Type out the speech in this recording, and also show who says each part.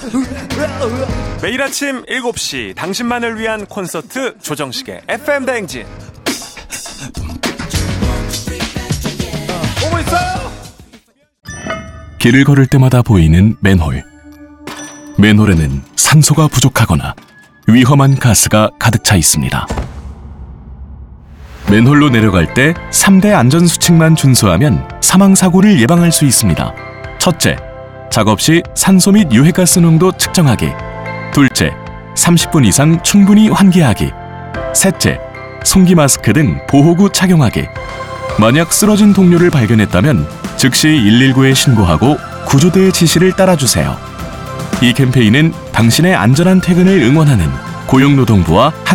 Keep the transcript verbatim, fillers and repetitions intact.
Speaker 1: 매일 아침 일곱 시 당신만을 위한 콘서트 조정식의 에프엠 대행진. 오고 있어요.
Speaker 2: 길을 걸을 때마다 보이는 맨홀. 맨홀에는 산소가 부족하거나 위험한 가스가 가득 차 있습니다. 맨홀로 내려갈 때 삼 대 안전수칙만 준수하면 사망사고를 예방할 수 있습니다. 첫째, 작업 시 산소 및 유해가스 농도 측정하기. 둘째, 삼십 분 이상 충분히 환기하기. 셋째, 송기 마스크 등 보호구 착용하기. 만약 쓰러진 동료를 발견했다면 즉시 일일구에 신고하고 구조대의 지시를 따라주세요. 이 캠페인은 당신의 안전한 퇴근을 응원하는 고용노동부와 한